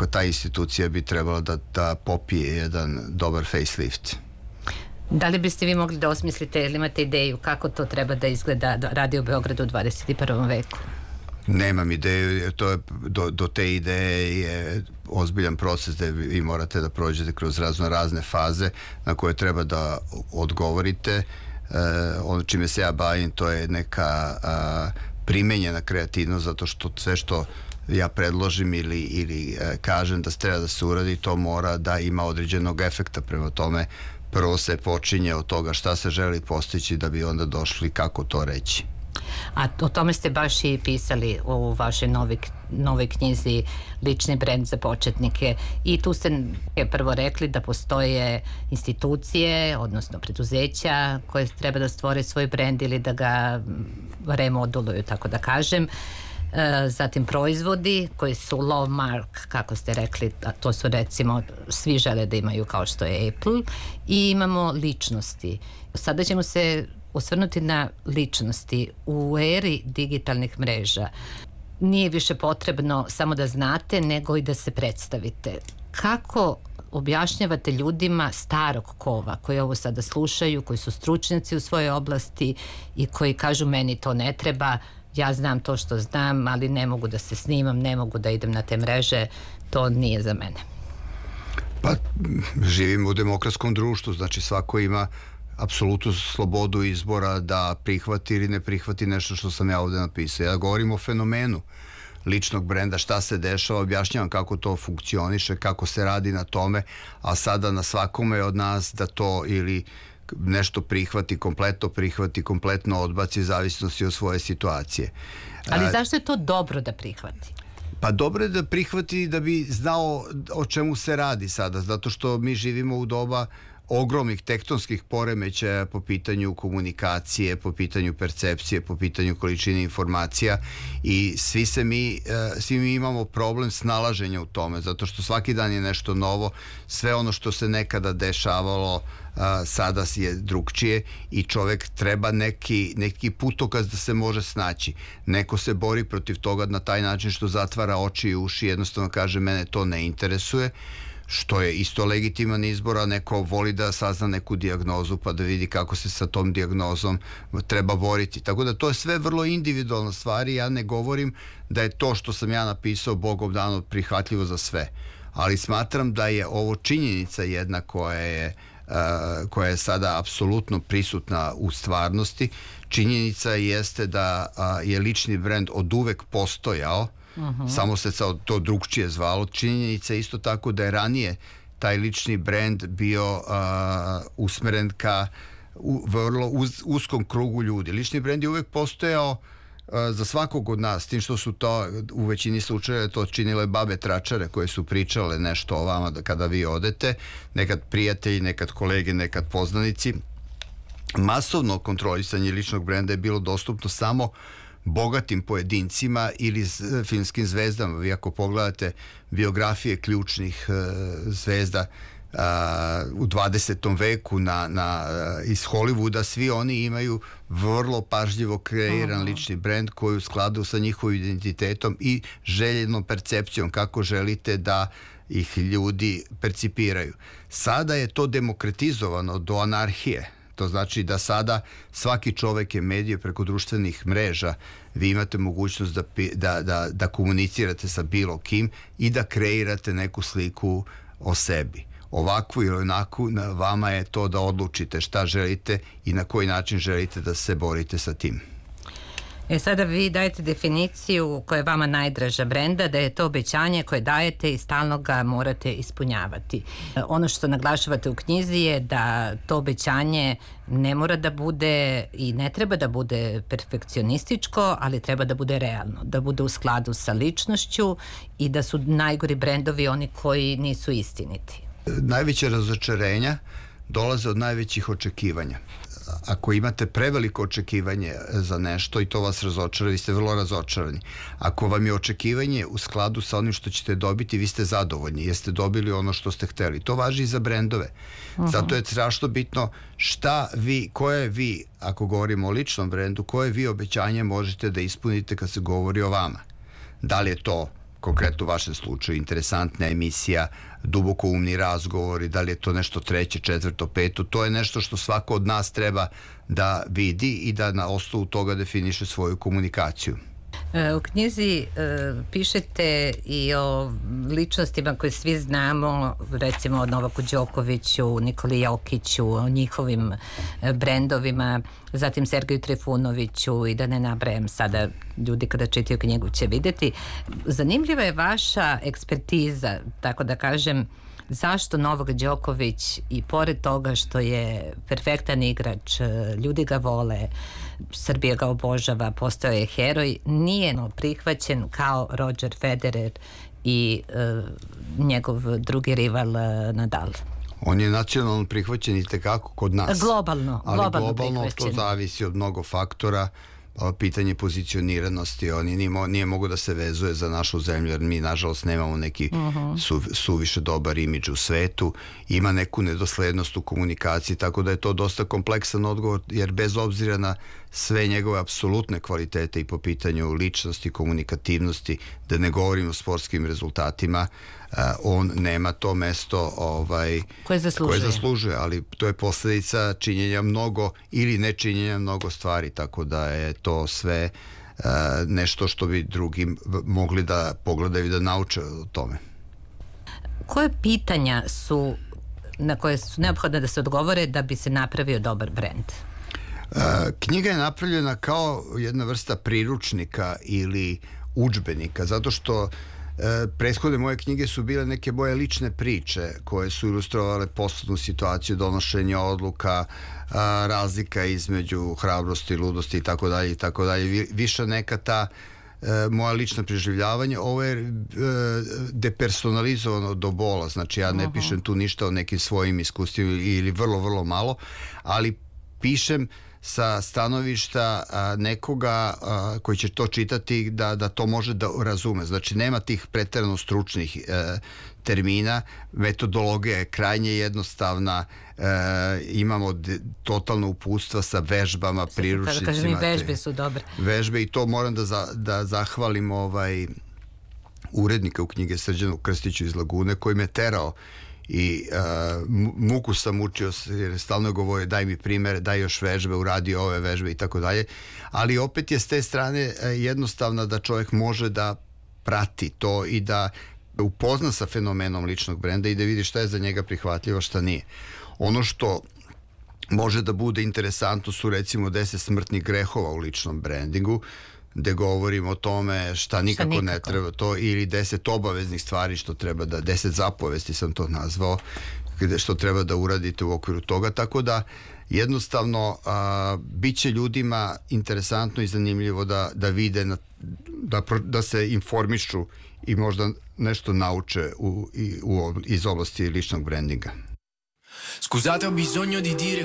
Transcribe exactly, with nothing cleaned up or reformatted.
svaka ta institucija bi trebala da, da popije jedan dobar facelift. Da li biste vi mogli da osmislite ili imate ideju kako to treba da izgleda Radio Beograd u dvadeset i prvom veku? Nemam ideju, jer to je, do, do te ideje je ozbiljan proces da vi morate da prođete kroz razno razne faze na koje treba da odgovorite. E, ono čime se ja bavim, to je neka a, primenjena kreativnost, zato što sve što ja predložim ili, ili e, kažem da treba da se uradi, to mora da ima određenog efekta. Prema tome, prvo se počinje od toga šta se želi postići da bi onda došli kako to reći. A o tome ste baš i pisali u vašoj novoj, novoj knjizi Lični brend za početnike, i tu ste prvo rekli da postoje institucije, odnosno preduzeća koje treba da stvore svoj brend ili da ga remoduluju, tako da kažem. Zatim proizvodi koji su low mark, kako ste rekli, a to su recimo svi žele da imaju, kao što je Apple, i imamo ličnosti. Sada ćemo se osvrnuti na ličnosti. U eri digitalnih mreža nije više potrebno samo da znate, nego i da se predstavite. Kako objašnjavate ljudima starog kova koji ovo sada slušaju, koji su stručnjaci u svojoj oblasti i koji kažu meni to ne treba, ja znam to što znam, ali ne mogu da se snimam, ne mogu da idem na te mreže, to nije za mene? Pa živimo u demokratskom društvu, znači svako ima apsolutnu slobodu izbora da prihvati ili ne prihvati nešto što sam ja ovde napisao. Ja govorim o fenomenu ličnog brenda, šta se dešava, objašnjavam kako to funkcioniše, kako se radi na tome, a sada na svakome od nas da to ili nešto prihvati, kompletno prihvati, kompletno odbaci, zavisnosti od svoje situacije. Ali a, zašto je to dobro da prihvati? Pa dobro je da prihvati da bi znao o čemu se radi sada, zato što mi živimo u doba ogromnih tektonskih poremećaja po pitanju komunikacije, po pitanju percepcije, po pitanju količine informacija, i svi se mi, svi mi imamo problem snalaženja u tome, zato što svaki dan je nešto novo, sve ono što se nekada dešavalo sada je drugčije i čovek treba neki, neki putokaz da se može snaći. Neko se bori protiv toga na taj način što zatvara oči i uši, jednostavno kaže mene to ne interesuje, što je isto legitiman izbor, a neko voli da sazna neku dijagnozu pa da vidi kako se sa tom dijagnozom treba boriti. Tako da to je sve vrlo individualna stvar i ja ne govorim da je to što sam ja napisao Bogom dano prihvatljivo za sve, ali smatram da je ovo činjenica jedna koja je, uh, koja je sada apsolutno prisutna u stvarnosti. Činjenica jeste da uh, je lični brend od uvek postojao, Uh-huh. samo se to drugčije zvalo. Činjenica je isto tako da je ranije taj lični brend bio uh, usmeren ka u, vrlo uz, uskom krugu ljudi. Lični brend je uvek postojao uh, za svakog od nas, tim što su to u većini slučajeva to činile babe tračare koje su pričale nešto o vama da kada vi odete, nekad prijatelji, nekad kolege, nekad poznanici. Masovno kontrolisanje ličnog brenda je bilo dostupno samo bogatim pojedincima ili filmskim zvezdama. Vi ako pogledate biografije ključnih uh, zvezda uh, u dvadesetom veku na, na, uh, iz Hollywooda, svi oni imaju vrlo pažljivo kreiran lični brend koji u skladu sa njihovim identitetom i željenom percepcijom kako želite da ih ljudi percipiraju. Sada je to demokratizovano do anarhije. To znači da sada svaki čovek je medij preko društvenih mreža, vi imate mogućnost da, da, da, da komunicirate sa bilo kim i da kreirate neku sliku o sebi. Ovakvu ili onakvu, na vama je to da odlučite šta želite i na koji način želite da se borite sa tim. E sada vi dajete definiciju koja je vama najdraža brenda, da je to obećanje koje dajete i stalno ga morate ispunjavati. Ono što naglašavate u knjizi je da to obećanje ne mora da bude i ne treba da bude perfekcionističko, ali treba da bude realno, da bude u skladu sa ličnošću i da su najgori brendovi oni koji nisu istiniti. Najveće razočarenja dolaze od najvećih očekivanja. Ako imate preveliko očekivanje za nešto i to vas razočara, vi ste vrlo razočarani. Ako vam je očekivanje u skladu sa onim što ćete dobiti, vi ste zadovoljni, jeste dobili ono što ste hteli. To važi i za brendove. Uh-huh. Zato je strašno bitno šta vi, koje vi, ako govorimo o ličnom brendu, koje vi obećanje možete da ispunite kad se govori o vama. Da li je to konkretno u vašem slučaju, interesantna emisija, dubokoumni razgovori, da li je to nešto treće, četvrto, peto, to je nešto što svako od nas treba da vidi i da na osnovu toga definiše svoju komunikaciju. U knjizi e, pišete i o ličnostima koje svi znamo, recimo o Novaku Đokoviću, Nikoli Jokiću, o njihovim brendovima, zatim Sergeju Trifunoviću i da ne nabrajam sada, ljudi kada čitaju knjigu će vidjeti. Zanimljiva je vaša ekspertiza, tako da kažem, zašto Novak Đoković i pored toga što je perfektan igrač, ljudi ga vole, Srbija ga obožava, postao je heroj, nije prihvaćen kao Roger Federer i e, njegov drugi rival Nadal. On je nacionalno prihvaćen i tekako kod nas. Globalno, ali globalno, globalno to zavisi od mnogo faktora. Pitanje pozicioniranosti, on nije, nije mogo da se vezuje za našu zemlju, jer mi nažalost nemamo neki uh-huh. su, suviše dobar imidž u svetu, ima neku nedoslednost u komunikaciji, tako da je to dosta kompleksan odgovor, jer bez obzira na sve njegove apsolutne kvalitete i po pitanju ličnosti, komunikativnosti, da ne govorim o sportskim rezultatima, Uh, on nema to mesto ovaj, koje zaslužuje. koje zaslužuje, ali to je posljedica činjenja mnogo ili nečinjenja mnogo stvari, tako da je to sve uh, nešto što bi drugim mogli da pogledaju i da nauče o tome. Koje pitanja su na koje su neophodne da se odgovore da bi se napravio dobar brend? Uh, knjiga je napravljena kao jedna vrsta priručnika ili udžbenika, zato što E, prethodne moje knjige su bile neke moje lične priče koje su ilustrovale poslovnu situaciju, donošenja odluka, a, razlika između hrabrosti, ludosti i tako dalje i tako dalje. Više neka ta e, moja lična preživljavanja. Ovo je e, depersonalizovano do bola, znači ja ne uh-huh. pišem tu ništa o nekim svojim iskustvima ili vrlo, vrlo malo, ali pišem sa stanovišta a, nekoga a, koji će to čitati da, da to može da razume. Znači nema tih preterano stručnih e, termina, metodologija je krajnje jednostavna, e, imamo de, totalno uputstva sa vežbama, priručnicima. Kažem i vežbe su dobre. Vežbe i to moram da, za, da zahvalim ovaj urednika u knjige Srđanu Krstiću iz Lagune koji me terao i uh, muku sam učio jer stalno govori daj mi primere, daj još vežbe, uradi ove vežbe i tako dalje, ali opet je s te strane uh, jednostavna da čovjek može da prati to i da upozna sa fenomenom ličnog brenda i da vidi šta je za njega prihvatljivo, šta nije. Ono što može da bude interesantno su recimo deset smrtnih grehova u ličnom brendingu, gde govorimo o tome šta nikako, šta nikako ne treba to, ili deset obaveznih stvari što treba da, deset zapovesti sam to nazvao, gde što treba da uradite u okviru toga, tako da jednostavno a, bit će ljudima interesantno i zanimljivo da, da vide, na, da, da se informišu i možda nešto nauče u, i, u, iz oblasti ličnog brandinga. Scusate, ho bisogno di dire